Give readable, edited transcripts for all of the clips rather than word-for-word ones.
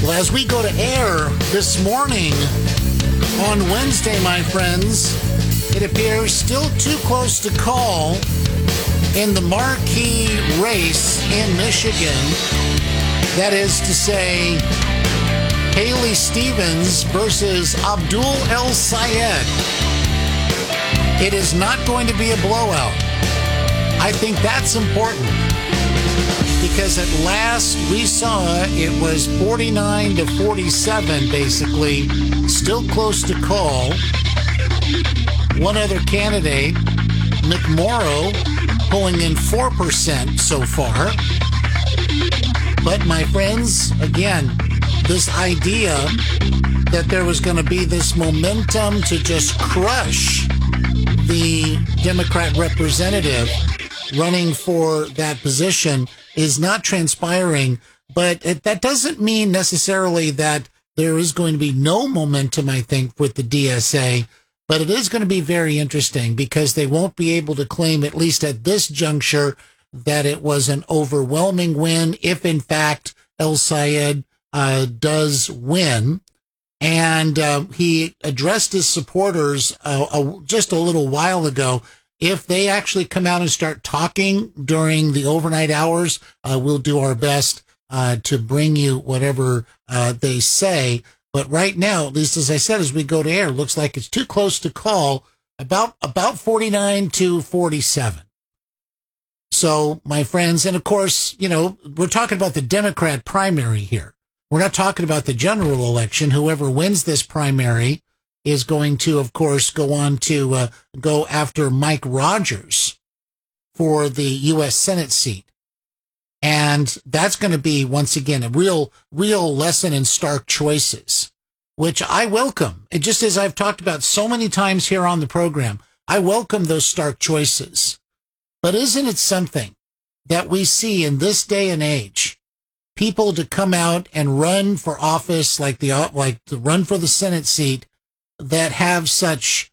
Well, as we go to air this morning on Wednesday, my friends, it appears still too close to call in the marquee race in Michigan. That is to say, Haley Stevens versus Abdul El-Sayed. It is not going to be a blowout. I think that's important because at last we saw it was 49 to 47, basically, still close to call. One other candidate, McMorrow, pulling in 4% so far. But my friends, again, this idea that there was going to be this momentum to just crush the Democrat representative running for that position is not transpiring. But that doesn't mean necessarily that there is going to be no momentum, I think, with the DSA. But it is going to be very interesting because they won't be able to claim, at least at this juncture, that it was an overwhelming win if, in fact, El-Sayed does win. And he addressed his supporters just a little while ago. If they actually come out and start talking during the overnight hours, we'll do our best to bring you whatever they say. But right now, at least as I said, as we go to air, looks like it's too close to call, about 49 to 47. So, my friends, and of course, you know, we're talking about the Democrat primary here. We're not talking about the general election. Whoever wins this primary is going to, of course, go on to go after Mike Rogers for the U.S. Senate seat. And that's going to be, once again, a real lesson in stark choices, which I welcome. And just as I've talked about so many times here on the program, I welcome those stark choices. But isn't it something that we see in this day and age, people to come out and run for office like to run for the Senate seat that have such,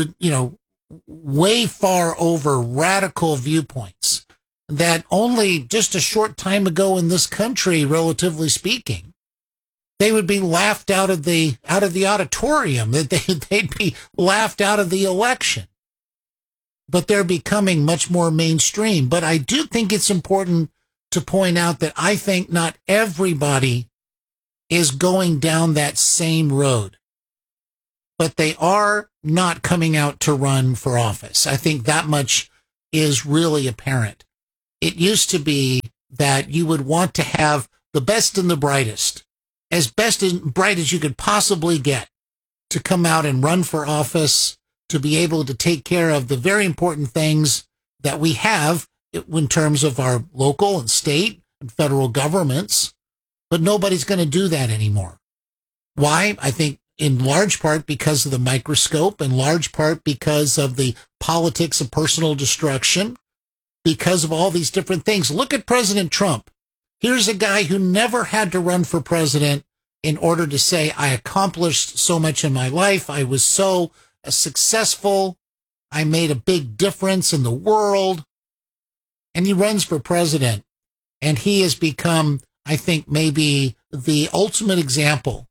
way far over radical viewpoints that only just a short time ago in this country, relatively speaking, they would be laughed out of the auditorium, that they'd be laughed out of the election. But they're becoming much more mainstream. But I do think it's important to point out that I think not everybody is going down that same road. But they are not coming out to run for office. I think that much is really apparent. It used to be that you would want to have the best and the brightest, as best and bright as you could possibly get, to come out and run for office, to be able to take care of the very important things that we have in terms of our local and state and federal governments. But nobody's going to do that anymore. Why? I think in large part because of the microscope, in large part because of the politics of personal destruction, because of all these different things. Look at President Trump. Here's a guy who never had to run for president in order to say, I accomplished so much in my life. I was so successful. I made a big difference in the world. And he runs for president. And he has become, I think, maybe the ultimate example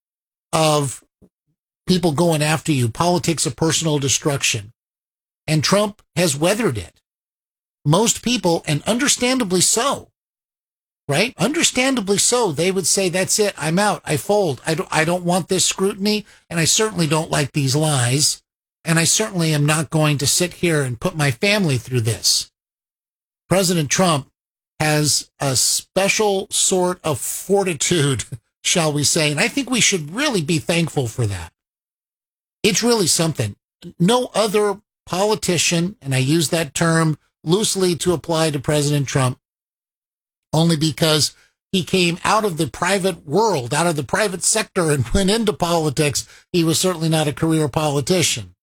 of people going after you, politics of personal destruction. And Trump has weathered it. Most people, and understandably so, right? Understandably so, they would say, that's it, I'm out, I fold. I don't want this scrutiny, and I certainly don't like these lies, and I certainly am not going to sit here and put my family through this. President Trump has a special sort of fortitude, shall we say, and I think we should really be thankful for that. It's really something. No other politician, and I use that term loosely to apply to President Trump, only because he came out of the private world, out of the private sector, and went into politics. He was certainly not a career politician.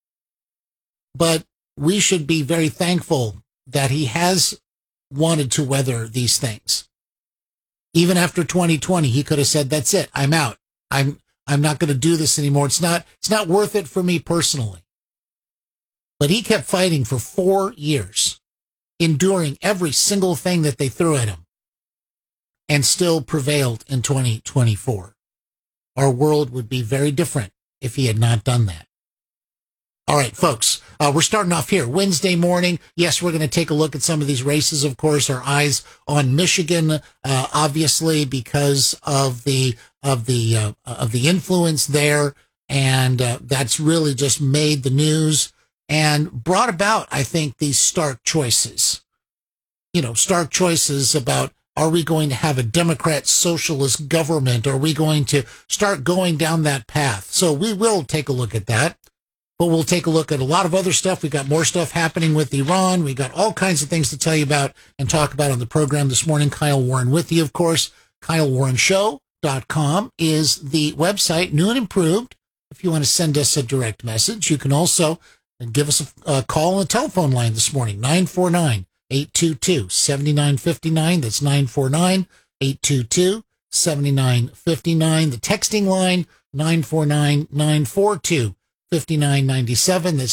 But we should be very thankful that he has wanted to weather these things. Even after 2020, he could have said, that's it, I'm out. I'm not going to do this anymore. It's not worth it for me personally. But he kept fighting for 4 years, enduring every single thing that they threw at him. and still prevailed in 2024. Our world would be very different if he had not done that. All right, folks, we're starting off here Wednesday morning. Yes, we're going to take a look at some of these races. Of course, our eyes on Michigan, obviously because of the influence there, and that's really just made the news and brought about, I think, these stark choices. Stark choices about, are we going to have a Democrat socialist government? Are we going to start going down that path? So we will take a look at that. But we'll take a look at a lot of other stuff. We got more stuff happening with Iran. We got all kinds of things to tell you about and talk about on the program this morning. Kyle Warren with you, of course. KyleWarrenShow.com is the website, new and improved. If you want to send us a direct message, you can also give us a call on the telephone line this morning, 949-822-7959. That's 949-822-7959. The texting line, 949-942-5997. That's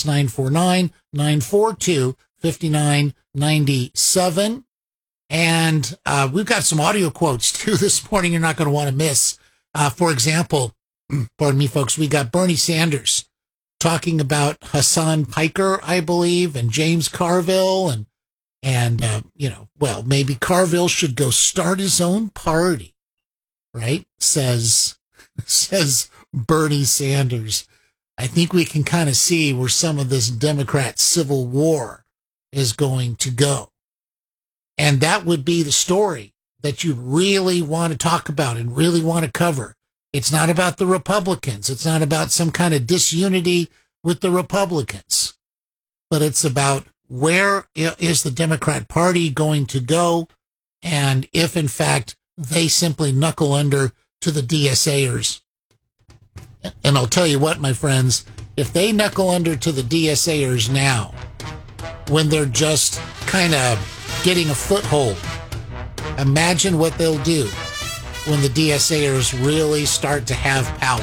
949-942-5997. And we've got some audio quotes, too, this morning you're not going to want to miss. For example, pardon me, folks, we got Bernie Sanders talking about Hassan Piker, I believe, and James Carville. And maybe Carville should go start his own party, right? Says Bernie Sanders. I think we can kind of see where some of this Democrat civil war is going to go. And that would be the story that you really want to talk about and really want to cover. It's not about the Republicans. It's not about some kind of disunity with the Republicans. But it's about where is the Democrat Party going to go, and if, in fact, they simply knuckle under to the DSAers. And I'll tell you what, my friends, if they knuckle under to the DSAers now, when they're just kind of getting a foothold, imagine what they'll do when the DSAers really start to have power.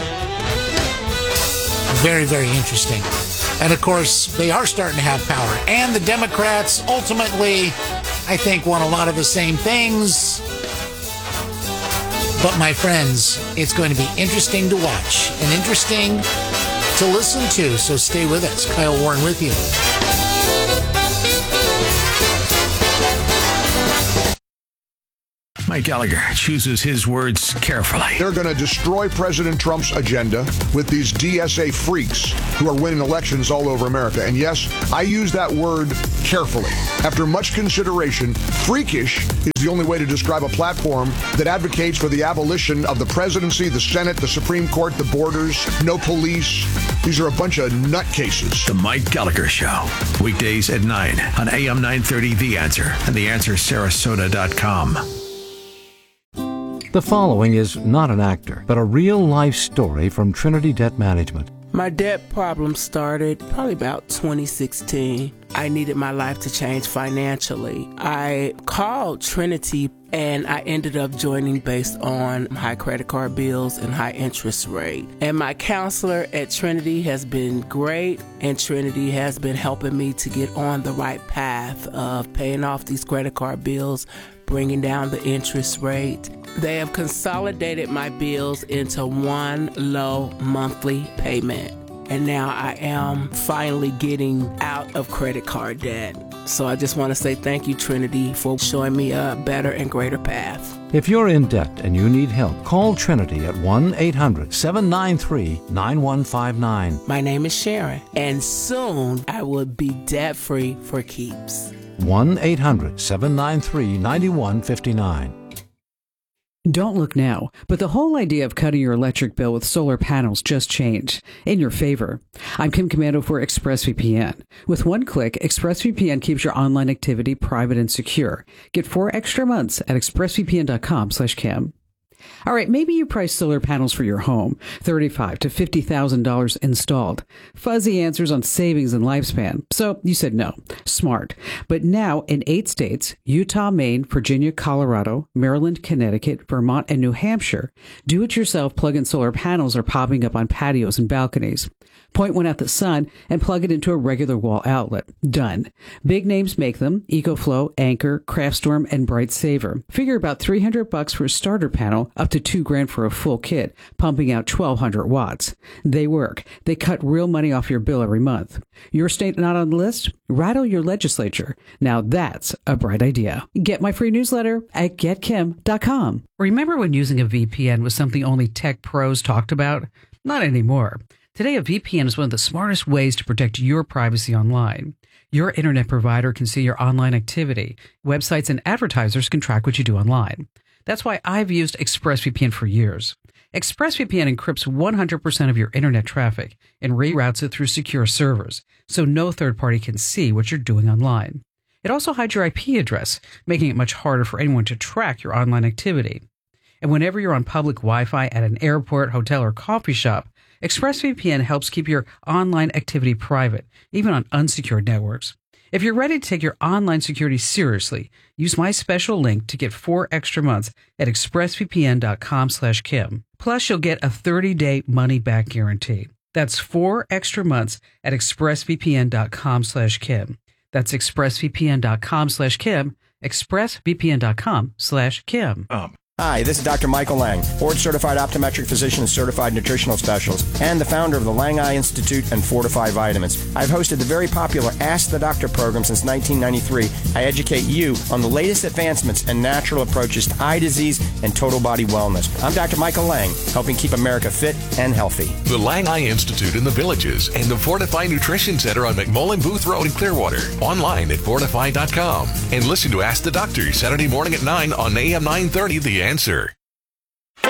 Very, very interesting. And, of course, they are starting to have power. And the Democrats ultimately, I think, want a lot of the same things. But, my friends, it's going to be interesting to watch and interesting to listen to. So stay with us. Kyle Warren with you. Mike Gallagher chooses his words carefully. They're going to destroy President Trump's agenda with these DSA freaks who are winning elections all over America. And yes, I use that word carefully. After much consideration, freakish is the only way to describe a platform that advocates for the abolition of the presidency, the Senate, the Supreme Court, the borders, no police. These are a bunch of nutcases. The Mike Gallagher Show. Weekdays at 9 on AM 930 The Answer and TheAnswerSarasota.com. The following is not an actor, but a real-life story from Trinity Debt Management. My debt problem started probably about 2016. I needed my life to change financially. I called Trinity and I ended up joining based on high credit card bills and high interest rate. And my counselor at Trinity has been great, and Trinity has been helping me to get on the right path of paying off these credit card bills, bringing down the interest rate. They have consolidated my bills into one low monthly payment. And now I am finally getting out of credit card debt. So I just want to say thank you, Trinity, for showing me a better and greater path. If you're in debt and you need help, call Trinity at 1-800-793-9159. My name is Sharon, and soon I will be debt-free for keeps. 1-800-793-9159. Don't look now, but the whole idea of cutting your electric bill with solar panels just changed in your favor. I'm Kim Commando for ExpressVPN. With one click, ExpressVPN keeps your online activity private and secure. Get 4 extra months at expressvpn.com/Kim. All right, maybe you price solar panels for your home, $35,000 to $50,000 installed. Fuzzy answers on savings and lifespan. So you said no. Smart. But now in 8 states, Utah, Maine, Virginia, Colorado, Maryland, Connecticut, Vermont, and New Hampshire, do-it-yourself plug-in solar panels are popping up on patios and balconies. Point one at the sun and plug it into a regular wall outlet. Done. Big names make them: EcoFlow, Anchor, Craftstorm, and Bright Saver. Figure about $300 for a starter panel, up to $2,000 for a full kit, pumping out 1,200 watts. They work. They cut real money off your bill every month. Your state not on the list? Rattle your legislature. Now that's a bright idea. Get my free newsletter at getkim.com. Remember when using a VPN was something only tech pros talked about? Not anymore. Today, a VPN is one of the smartest ways to protect your privacy online. Your internet provider can see your online activity. Websites and advertisers can track what you do online. That's why I've used ExpressVPN for years. ExpressVPN encrypts 100% of your internet traffic and reroutes it through secure servers, so no third party can see what you're doing online. It also hides your IP address, making it much harder for anyone to track your online activity. And whenever you're on public Wi-Fi at an airport, hotel, or coffee shop, ExpressVPN helps keep your online activity private, even on unsecured networks. If you're ready to take your online security seriously, use my special link to get 4 extra months at expressvpn.com/Kim. Plus, you'll get a 30-day money-back guarantee. That's 4 extra months at expressvpn.com/Kim. That's expressvpn.com/Kim, expressvpn.com/Kim. Hi, this is Dr. Michael Lang, board-certified optometric physician and certified nutritional specialist, and the founder of the Lang Eye Institute and Fortify Vitamins. I've hosted the very popular Ask the Doctor program since 1993. I educate you on the latest advancements and natural approaches to eye disease and total body wellness. I'm Dr. Michael Lang, helping keep America fit and healthy. The Lang Eye Institute in the Villages and the Fortify Nutrition Center on McMullen Booth Road in Clearwater. Online at fortify.com. And listen to Ask the Doctor Saturday morning at 9 on AM 930 The Answer.